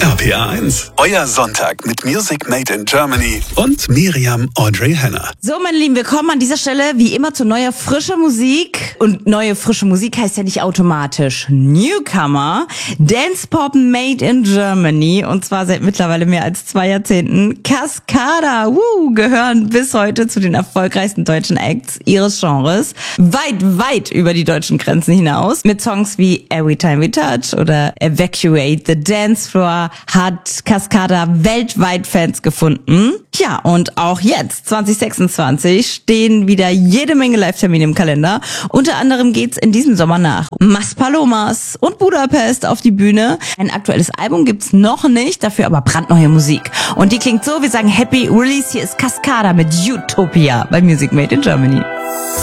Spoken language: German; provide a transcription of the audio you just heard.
RPA 1, euer Sonntag mit Music Made in Germany und Miriam Audrey Henner. So, meine Lieben, wir kommen an dieser Stelle wie immer zu neuer, frischer Musik. Und neue, frische Musik heißt ja nicht automatisch Newcomer. Dance Pop Made in Germany. Und zwar seit mittlerweile mehr als 2 Jahrzehnten. Cascada, gehören bis heute zu den erfolgreichsten deutschen Acts ihres Genres. Weit über die deutschen Grenzen hinaus. Mit Songs wie Every Time We Touch oder Evacuate the Dance Floor hat Cascada weltweit Fans gefunden. Ja, und auch jetzt, 2026, stehen wieder jede Menge Live-Termine im Kalender. Unter anderem geht's in diesem Sommer nach Maspalomas und Budapest auf die Bühne. Ein aktuelles Album gibt's noch nicht, dafür aber brandneue Musik. Und die klingt so, wir sagen Happy Release. Hier ist Cascada mit Utopia bei Music Made in Germany.